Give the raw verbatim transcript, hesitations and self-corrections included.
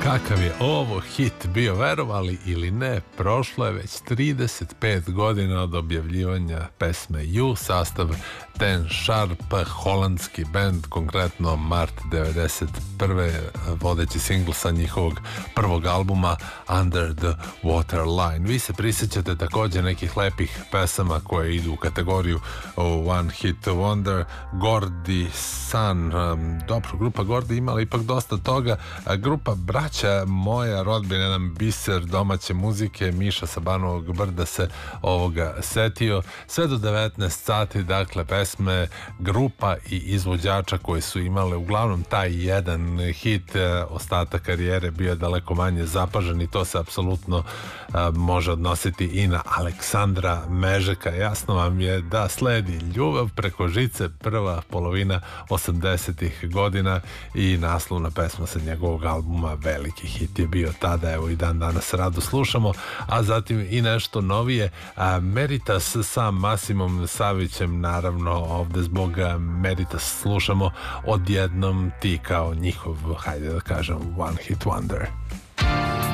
Kakav je ovo hit bio, verovali ili ne, prošlo je već trideset pet godina od objavljivanja pesme You, sastav Ten Sharp, holandski band, konkretno mart devedeset prve vodeći singl sa njihovog prvog albuma Under the Waterline. Vi se prisjećate također nekih lepih pesama koje idu u kategoriju One Hit Wonder. Gordy Sun, dobro, grupa Gordy imala ipak dosta toga. Grupa Braća moja rodbina, jedan biser domaće muzike. Miša sa Banovog Brda se ovoga setio. Sve do devetnaest sati, dakle, pesme grupa i izvođača koje su imale uglavnom taj jedan hit. Ostatak karijere bio je daleko manje zapažen i to se apsolutno a, može odnositi i na Aleksandra Mežeka. Jasno vam je da sledi Ljubav preko žice, prva polovina osamdesetih godina, i naslovna pesma sa njegovog albuma, veliki hit je bio tada, evo i dan danas rado slušamo. A zatim i nešto novije, a, Meritas sa Masimom Savićem, naravno ovde zbog Meritas slušamo Odjednom ti, kao njihov, hajde da kažem, One Hit Wonder.